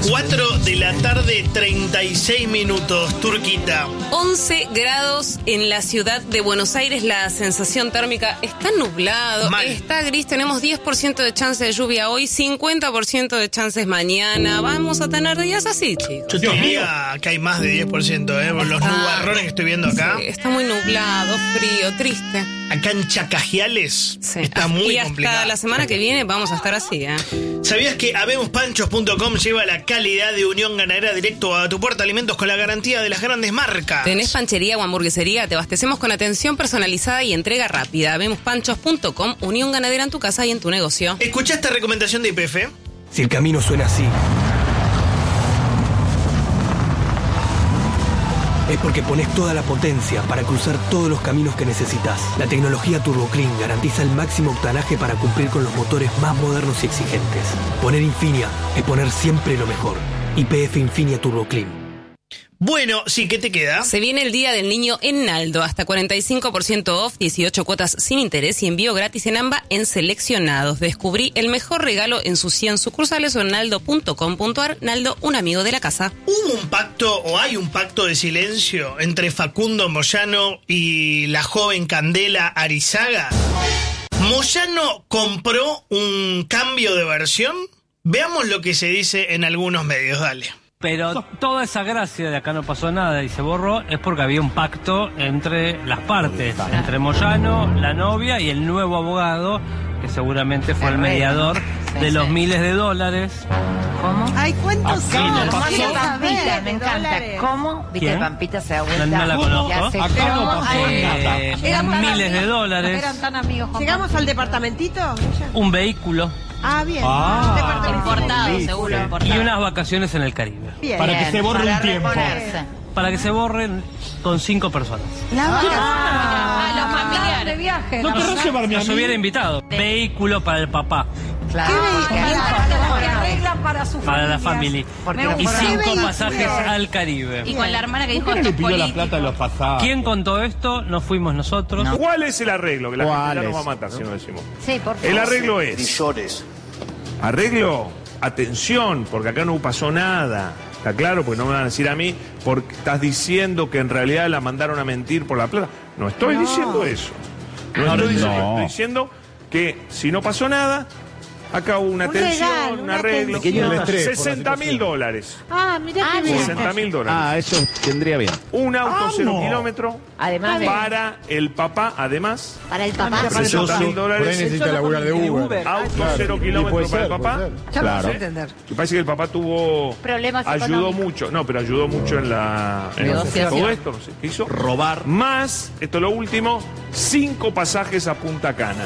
4 de la tarde, 36 minutos, Turquita. 11 grados en la ciudad de Buenos Aires, la sensación térmica está nublado, está gris, tenemos 10% de chance de lluvia hoy, 50% de chances mañana, vamos a tener días así, chicos. Yo te diría que hay más de 10%, por los nubarrones que estoy viendo acá. Sí, está muy nublado, frío, triste. Acá en Chacajiales está muy complicado. Y hasta la semana que viene vamos a estar así, ¿Sabías que habemospanchos.com lleva la calidad de Unión Ganadera directo a tu puerta? Alimentos con la garantía de las grandes marcas. ¿Tenés panchería o hamburguesería? Te abastecemos con atención personalizada y entrega rápida. habemospanchos.com, Unión Ganadera en tu casa y en tu negocio. ¿Escuchá esta recomendación de YPF? Si el camino suena así, es porque pones toda la potencia para cruzar todos los caminos que necesitas. La tecnología Turbo Clean garantiza el máximo octanaje para cumplir con los motores más modernos y exigentes. Poner Infinia es poner siempre lo mejor. YPF Infinia Turbo Clean. Bueno, sí, ¿qué te queda? Se viene el Día del Niño en Naldo. Hasta 45% off, 18 cuotas sin interés y envío gratis en AMBA en seleccionados. Descubrí el mejor regalo en sus 100 sucursales o en naldo.com.ar. Naldo, un amigo de la casa. ¿Hubo un pacto o hay un pacto de silencio entre Facundo Moyano y la joven Candela Arizaga? ¿Moyano compró un cambio de versión? Veamos lo que se dice en algunos medios, dale. Pero toda esa gracia de acá no pasó nada y se borró es porque había un pacto entre las partes, entre Moyano, la novia y el nuevo abogado, que seguramente fue el mediador de los miles de dólares. ¿Cómo? Ay, ¿cuántos son? Viste Pampita, me encanta. ¿Cómo? ¿Viste Pampita se da vuelta? No la conozco. Acá no pasó nada. Miles de dólares. Eran tan amigos. ¿Llegamos al departamentito? Un vehículo. Ah, bien. Importado, seguro. Y unas vacaciones en el Caribe. Bien. Para que se borre un tiempo. Para que se borren con 5 personas. Los familiares de viaje. No querrás llevarme a Nos mí. hubiera invitado. Vehículo para el papá. Claro. Para la familia. Y 5 pasajes al Caribe. Y con la hermana que dijo ¿Por qué esto le es pidió la político? plata de los pasajes? ¿Quién contó esto? No fuimos nosotros. No. ¿Cuál es el arreglo? Que la gente ¿Cuál ya nos es? va a matar si no decimos. Sí, por favor. El arreglo es... Millones. Arreglo, atención, porque acá no pasó nada. ¿Está claro? Porque no me van a decir a mí, porque estás diciendo que en realidad la mandaron a mentir por la plata. No estoy diciendo eso. No estoy diciendo, estoy diciendo que si no pasó nada, acá hubo una atención, regalo, un arreglo. $60.000. Ah, mirá qué bien. $60.000. Ah, eso tendría bien. Un auto 0 kilómetros Además de... para el papá, además. Para el papá. $60.000. Por ahí necesita laburar de Uber. Auto 0 kilómetros para el papá. Claro. Me parece que el papá tuvo... Problemas ayudó económicos. mucho. No, pero ayudó mucho en la... Negociación. todo esto, no sé, ¿qué hizo? Robar. Más, esto es lo último, 5 pasajes a Punta Cana.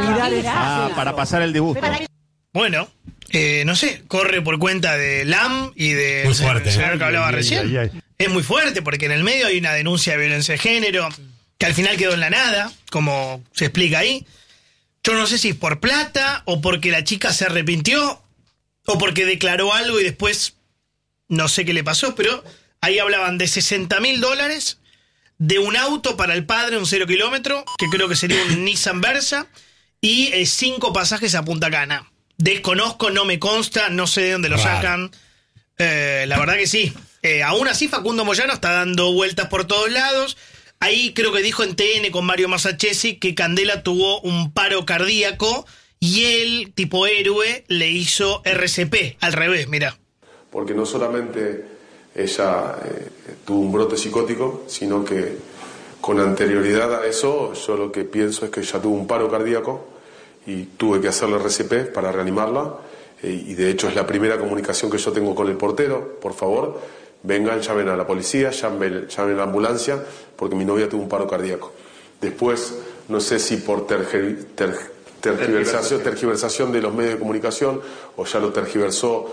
Para pasar el debut. Bueno, no sé, corre por cuenta de LAM y de Muy fuerte, señor que hablaba recién. ay. Es muy fuerte porque en el medio hay una denuncia de violencia de género que al final quedó en la nada, como se explica ahí. Yo no sé si es por plata o porque la chica se arrepintió o porque declaró algo y después no sé qué le pasó, pero ahí hablaban de $60.000, de un auto para el padre, un 0 kilómetro, que creo que sería un Nissan Versa, y 5 pasajes a Punta Cana. Desconozco, no me consta, no sé de dónde lo sacan. La verdad que sí. Aún así, Facundo Moyano está dando vueltas por todos lados. Ahí creo que dijo en TN con Mario Masachesi que Candela tuvo un paro cardíaco y él, tipo héroe, le hizo RCP. Al revés, mirá. Porque no solamente ella tuvo un brote psicótico, sino que con anterioridad a eso, yo lo que pienso es que ella tuvo un paro cardíaco y tuve que hacerle RCP para reanimarla, y de hecho es la primera comunicación que yo tengo con el portero. Por favor, vengan, llamen a la policía, llamen a la ambulancia, porque mi novia tuvo un paro cardíaco. Después, no sé si por tergiversación de los medios de comunicación, o ya lo tergiversó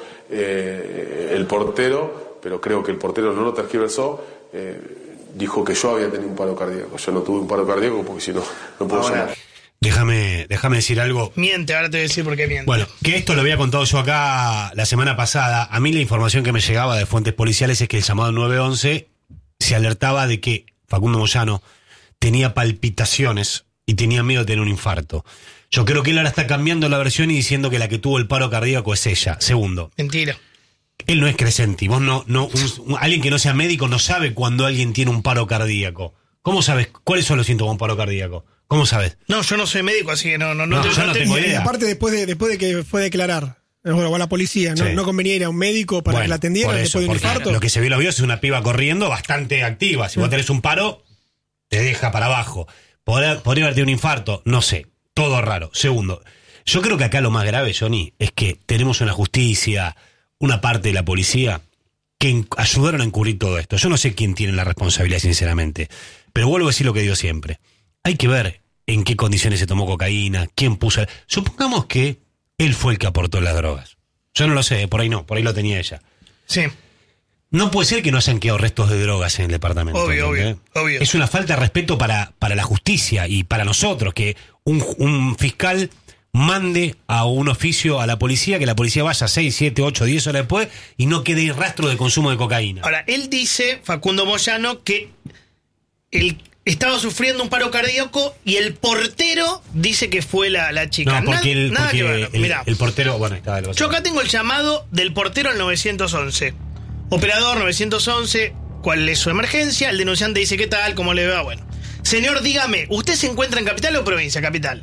el portero, pero creo que el portero no lo tergiversó, dijo que yo había tenido un paro cardíaco. Yo no tuve un paro cardíaco porque si no, no puedo llamar. Déjame decir algo. Miente, ahora te voy a decir por qué miente. Bueno, que esto lo había contado yo acá la semana pasada. A mí la información que me llegaba de fuentes policiales es que el llamado 911 se alertaba de que Facundo Moyano tenía palpitaciones y tenía miedo de tener un infarto. Yo creo que él ahora está cambiando la versión y diciendo que la que tuvo el paro cardíaco es ella. Segundo. Mentira. Él no es Crescenti. Vos alguien que no sea médico no sabe cuando alguien tiene un paro cardíaco. ¿Cómo sabes cuáles son los síntomas de un paro cardíaco? ¿Cómo sabes? No, yo no soy médico, así que no tengo idea. Y aparte, después de que fue a declarar, o a la policía, no convenía ir a un médico para que la atendieran después de un infarto. Lo que se vio en los videos es una piba corriendo bastante activa. Si vos tenés un paro, te deja para abajo. Podría haber tenido un infarto, no sé. Todo raro. Segundo, yo creo que acá lo más grave, Johnny, es que tenemos una justicia, una parte de la policía que ayudaron a encubrir todo esto. Yo no sé quién tiene la responsabilidad, sinceramente. Pero vuelvo a decir lo que digo siempre. Hay que ver en qué condiciones se tomó cocaína, quién puso... Supongamos que él fue el que aportó las drogas. Yo no lo sé, por ahí no, por ahí lo tenía ella. Sí. No puede ser que no hayan quedado restos de drogas en el departamento. Obvio. Es una falta de respeto para la justicia y para nosotros, que un fiscal mande a un oficio a la policía, que la policía vaya 6, 7, 8, 10 horas después y no quede rastro de consumo de cocaína. Ahora, él dice, Facundo Moyano, que él estaba sufriendo un paro cardíaco y el portero dice que fue la chica. No, porque el portero... Bueno, está yo acá tengo el llamado del portero al 911. Operador 911, ¿cuál es su emergencia? El denunciante dice, ¿qué tal? ¿Cómo le va? Bueno. Señor, dígame, ¿usted se encuentra en capital o provincia? Capital.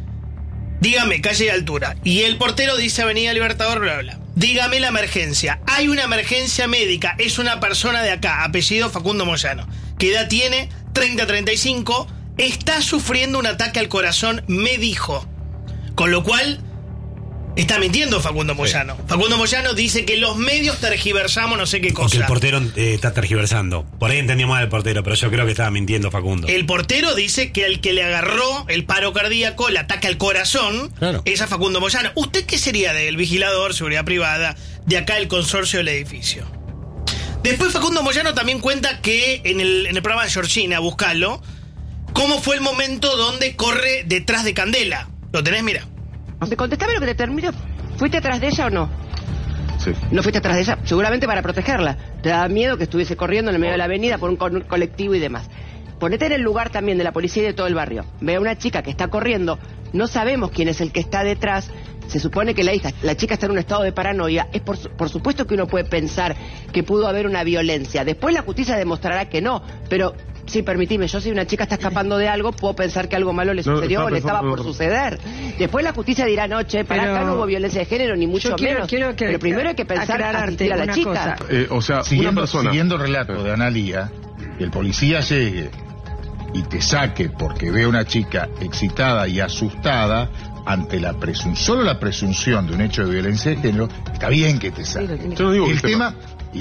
Dígame, calle y altura. Y el portero dice Avenida Libertador, bla, bla. Dígame la emergencia. Hay una emergencia médica. Es una persona de acá, apellido Facundo Moyano. ¿Qué edad tiene? 30-35. Está sufriendo un ataque al corazón, me dijo. Con lo cual... está mintiendo Facundo Moyano. Sí. Facundo Moyano dice que los medios tergiversamos no sé qué cosa. Porque el portero está tergiversando. Por ahí entendí mal el portero, pero yo creo que estaba mintiendo Facundo. El portero dice que el que le agarró el paro cardíaco, el ataque al corazón, es a Facundo Moyano. ¿Usted qué sería del vigilador, seguridad privada, de acá el consorcio del edificio? Después Facundo Moyano también cuenta que en el programa de Georgina, buscalo, cómo fue el momento donde corre detrás de Candela. ¿Lo tenés? Mira. Contestame lo que te termino. ¿Fuiste atrás de ella o no? Sí. ¿No fuiste atrás de ella? Seguramente para protegerla. Te daba miedo que estuviese corriendo en el medio de la avenida por un colectivo y demás. Ponete en el lugar también de la policía y de todo el barrio. Ve a una chica que está corriendo. No sabemos quién es el que está detrás. Se supone que la chica está en un estado de paranoia. Es por supuesto que uno puede pensar que pudo haber una violencia. Después la justicia demostrará que no. Pero... sí, permitime, yo si una chica está escapando de algo, puedo pensar que algo malo le sucedió o le estaba por suceder. Después la justicia dirá, no, para acá no hubo violencia de género, ni mucho menos. Pero primero hay que pensar asistir a la chica. O sea, siguiendo el relato de Analía, que el policía llegue y te saque porque ve a una chica excitada y asustada ante la solo la presunción de un hecho de violencia de género, está bien que te saque. Yo no digo el tema...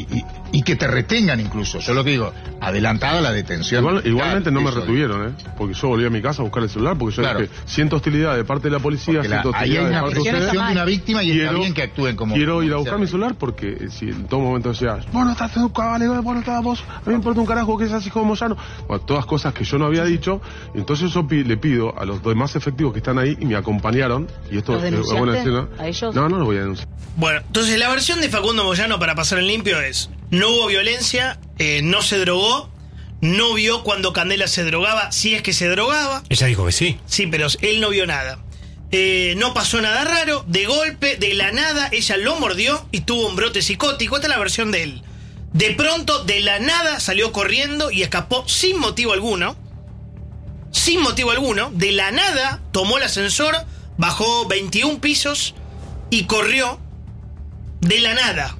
Y que te retengan incluso. Yo lo que digo, adelantada la detención. Igualmente no me retuvieron, porque yo volví a mi casa a buscar el celular, porque yo dije, siento hostilidad de parte de la policía, siento ahí hay una presunción de una víctima y está bien que actúen como... Quiero ir a buscar mi celular porque si en todo momento decía, vos no estás educado, vos no estás vos, a mí me importa un carajo que seas hijo de Moyano. Bueno, todas cosas que yo no había dicho. Entonces yo le pido a los demás efectivos que están ahí y me acompañaron, y esto es buena escena. ¿A ellos? No los voy a denunciar. Bueno, entonces la versión de Facundo Moyano, para pasar en limpio, es: no hubo violencia, no se drogó, no vio cuando Candela se drogaba, si es que se drogaba. Ella dijo que sí. Sí, pero él no vio nada. No pasó nada raro, de golpe, de la nada, ella lo mordió y tuvo un brote psicótico. Esta es la versión de él. De pronto, de la nada, salió corriendo y escapó sin motivo alguno. Sin motivo alguno. De la nada, tomó el ascensor, bajó 21 pisos y corrió. De la nada.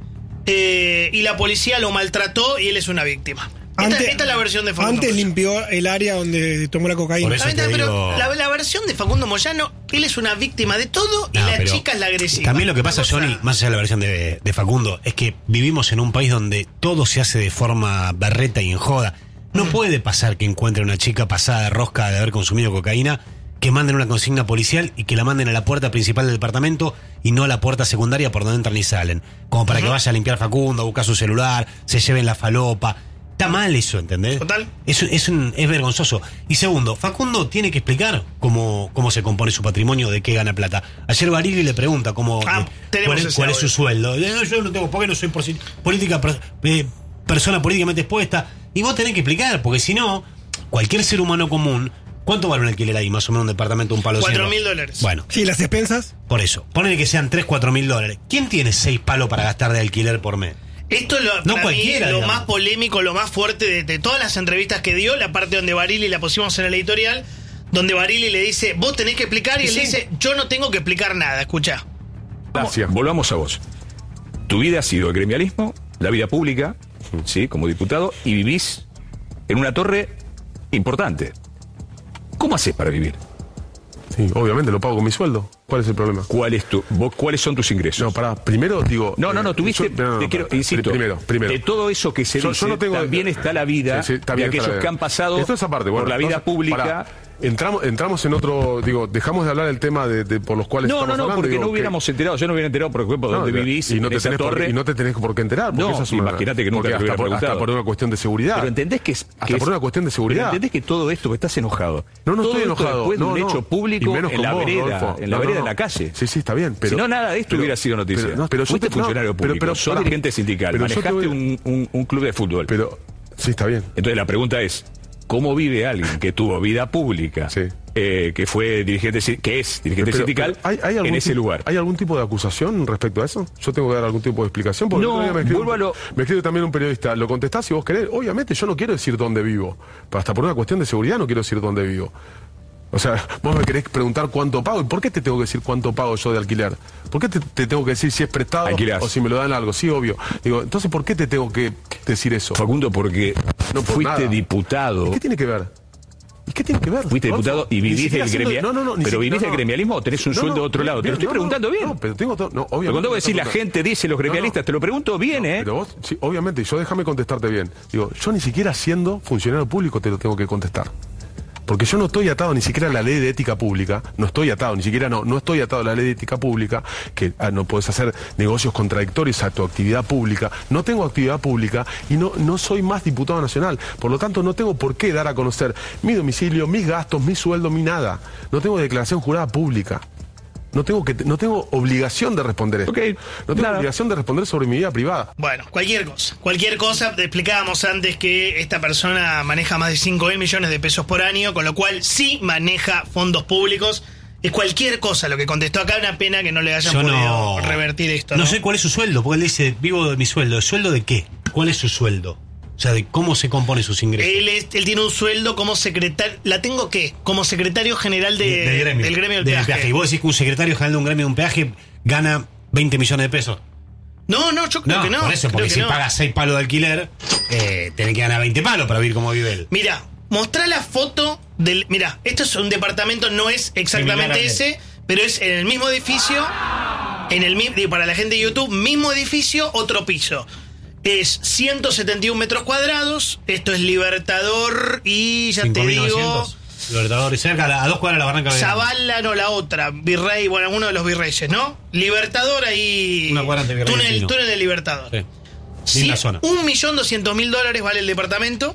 Y la policía lo maltrató y él es una víctima. Esta es la versión de Facundo Moyano. Antes limpió el área donde tomó la cocaína. Pero la versión de Facundo Moyano, él es una víctima de todo y la chica es la agresiva. También lo que pasa, Johnny, más allá de la versión de Facundo, es que vivimos en un país donde todo se hace de forma berreta y en joda. No puede pasar que encuentre una chica pasada de rosca de haber consumido cocaína, que manden una consigna policial y que la manden a la puerta principal del departamento y no a la puerta secundaria por donde entran y salen. Como para que vaya a limpiar Facundo, a buscar su celular, se lleven la falopa. Está mal eso, ¿entendés? Total. Es vergonzoso. Y segundo, Facundo tiene que explicar cómo se compone su patrimonio, de qué gana plata. Ayer Barili le pregunta cuál es su sueldo. Yo no tengo, porque no soy persona políticamente expuesta. Y vos tenés que explicar, porque si no, cualquier ser humano común, ¿Cuánto vale un alquiler ahí? Más o menos un departamento, un palo de $4.000. Bueno. Sí, las expensas. Por eso. Ponele que sean $3.000-4.000. ¿Quién tiene 6 palos para gastar de alquiler por mes? Esto es No para cualquiera, mí, lo digamos. más polémico, lo más fuerte de todas las entrevistas que dio, la parte donde Barili la pusimos en el editorial, donde Barili le dice, vos tenés que explicar, y él dice, yo no tengo que explicar nada, escuchá. Gracias. Volvamos a vos. Tu vida ha sido el gremialismo, la vida pública, ¿sí? Como diputado, y vivís en una torre importante. ¿Cómo haces para vivir? Sí, obviamente lo pago con mi sueldo. ¿Cuál es el problema? ¿Cuáles son tus ingresos? No, pará, primero digo... tuviste... insisto, Primero. De todo eso que se dice, no tengo, también está la vida de aquellos que han pasado por la vida pública... Pará. Entramos en otro, dejamos de hablar del tema de por los cuales estamos hablando. Porque no hubiéramos enterado, yo no hubiera enterado por ejemplo dónde vivís y no en esa torre. Y no te tenés por qué enterar, porque esa es una, imagínate que nunca te hubiera preguntado. Hasta por una cuestión de seguridad. Pero entendés que por una cuestión de seguridad. Pero entendés que todo esto, que estás enojado. No estoy enojado. Después de un hecho público en la vereda, en la calle. Sí, está bien. Si no, nada de esto hubiera sido noticia. Fuiste funcionario público, sos dirigente sindical, manejaste un club de fútbol. Pero, sí, está bien. Entonces la pregunta es, ¿cómo vive alguien que tuvo vida pública, que fue dirigente, que es dirigente sindical, en ese lugar? ¿Hay algún tipo de acusación respecto a eso? ¿Yo tengo que dar algún tipo de explicación? Porque me escribe también un periodista, ¿lo contestás si vos querés? Obviamente yo no quiero decir dónde vivo, pero hasta por una cuestión de seguridad no quiero decir dónde vivo. O sea, vos me querés preguntar cuánto pago. ¿Y por qué te tengo que decir cuánto pago yo de alquiler? ¿Por qué te tengo que decir si es prestado o si me lo dan algo? Sí, obvio. Entonces, ¿por qué te tengo que decir eso? Facundo, porque fuiste diputado. ¿Y qué tiene que ver? ¿Y qué tiene que ver? Fuiste diputado y vivís del gremialismo. ¿Pero vivís del gremialismo o tenés un sueldo de otro lado? Te lo estoy preguntando bien. No, pero tengo todo. No, obviamente. Pero cuando vos decís la gente dice, los gremialistas, te lo pregunto bien, Pero vos, sí, obviamente, yo déjame contestarte bien. Yo ni siquiera siendo funcionario público te lo tengo que contestar. Porque yo no estoy atado ni siquiera a la ley de ética pública, no estoy atado a la ley de ética pública, que no puedes hacer negocios contradictorios a tu actividad pública. No tengo actividad pública y no soy más diputado nacional. Por lo tanto, no tengo por qué dar a conocer mi domicilio, mis gastos, mi sueldo, mi nada. No tengo declaración jurada pública. No tengo obligación de responder esto. No tengo obligación de responder sobre mi vida privada. Bueno, cualquier cosa. Te explicábamos antes que esta persona maneja más de 5.000 millones de pesos por año, con lo cual sí maneja fondos públicos. Es cualquier cosa lo que contestó acá. Una pena que no le hayan podido revertir esto. No sé cuál es su sueldo, porque él dice, vivo de mi sueldo. ¿El sueldo de qué? ¿Cuál es su sueldo? O sea, de cómo se compone sus ingresos. Él tiene un sueldo como secretario. Como secretario general del gremio del peaje. Y vos decís que un secretario general de un gremio de un peaje gana 20 millones de pesos. No, yo creo que no. Por eso, porque si paga 6 palos de alquiler, tenés que ganar 20 palos para vivir como vive él. Mira, mostrá la foto del. Mira, esto es un departamento, no es exactamente ese, pero es en el mismo edificio. Para la gente de YouTube, mismo edificio, otro piso. Es 171 metros cuadrados. Esto es Libertador y ya te digo. Libertador y cerca, a 2 cuadras de la Barranca. Zavala, no, la otra. Virrey, bueno, uno de los virreyes, ¿no? Libertador ahí. Una cuadra de Virrey. Túnel de Libertador. Sí. Linda zona. $1.200.000 vale el departamento.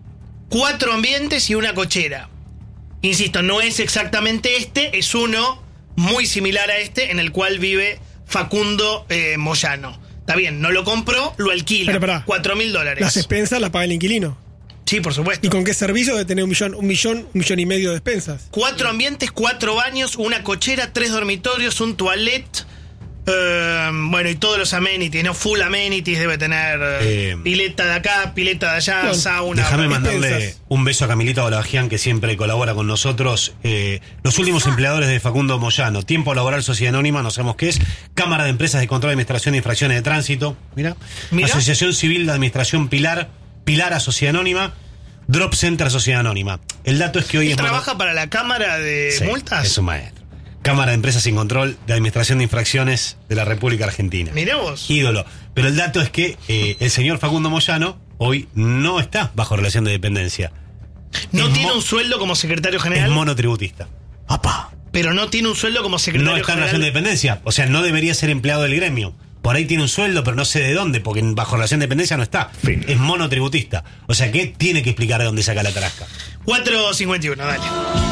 4 ambientes y una cochera. Insisto, no es exactamente este, es uno muy similar a este en el cual vive Facundo Moyano. Está bien, no lo compró, lo alquila. $4.000. Las expensas las paga el inquilino. Sí, por supuesto. ¿Y con qué servicio de tener un millón y medio de expensas? 4 ambientes, 4 baños, una cochera, 3 dormitorios, un toilet. Bueno, y todos los amenities, ¿no? Full amenities, debe tener pileta de acá, pileta de allá, sauna. Déjame mandarle un beso a Camilita Olajian, que siempre colabora con nosotros. Los últimos empleadores de Facundo Moyano. Tiempo Laboral Sociedad Anónima, no sabemos qué es. Cámara de Empresas de Control de Administración de Infracciones de Tránsito. Mira. Asociación Civil de Administración Pilar a Sociedad Anónima. Drop Center Sociedad Anónima. El dato es que hoy trabaja para la Cámara de Multas. Es un maestro. Cámara de Empresas sin Control de Administración de Infracciones de la República Argentina. Mirá vos. Ídolo. Pero el dato es que el señor Facundo Moyano hoy no está bajo relación de dependencia. No tiene un sueldo como secretario general. Es monotributista. ¡Apá! Pero no tiene un sueldo como secretario general. No está en relación de dependencia. O sea, no debería ser empleado del gremio. Por ahí tiene un sueldo, pero no sé de dónde, porque bajo relación de dependencia no está. Es monotributista. O sea, que tiene que explicar de dónde saca la tarasca. 4.51, dale.